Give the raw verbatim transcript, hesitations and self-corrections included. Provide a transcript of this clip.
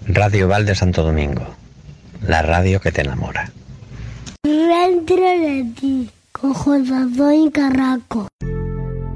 Radio Val de Santo Domingo, la radio que te enamora. Dentro de ti, con J. Soy Carraco.